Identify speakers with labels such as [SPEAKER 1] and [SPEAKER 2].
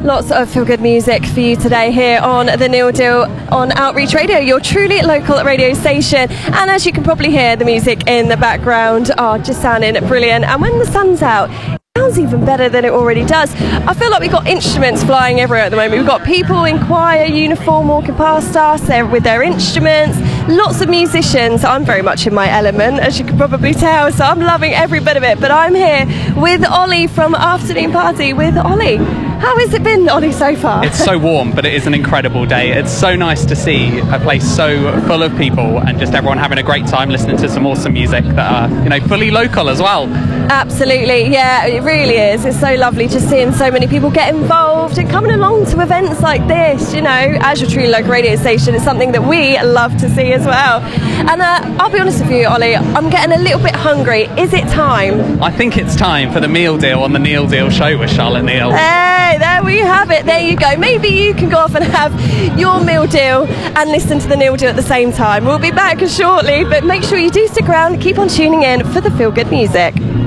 [SPEAKER 1] Lots of feel-good music for you today here on The Neil Deal on Outreach Radio, your truly local radio station. And as you can probably hear, the music in the background are just sounding brilliant. And when the sun's out, it sounds even better than it already does. I feel like we've got instruments flying everywhere at the moment. We've got people in choir uniform walking past us with their instruments. Lots of musicians. I'm very much in my element, as you can probably tell, so I'm loving every bit of it. But I'm here with Ollie from Afternoon Party with Ollie. How has it been, Ollie, so far?
[SPEAKER 2] It's so warm, but it is an incredible day. It's so nice to see a place so full of people and just everyone having a great time listening to some awesome music that are, fully local as well.
[SPEAKER 1] Absolutely, yeah, it really is. It's so lovely just seeing so many people get involved and coming along to events like this. As your truly local radio station, it's something that we love to see as well. And I'll be honest with you, Ollie, I'm getting a little bit hungry. Is it time?
[SPEAKER 2] I think it's time for the meal deal on the Neil Deal Show with Charlotte Neal.
[SPEAKER 1] Hey, there we have it. There you go. Maybe you can go off and have your meal deal and listen to the Neil Deal at the same time. We'll be back shortly, but make sure you do stick around, keep on tuning in for the feel-good music.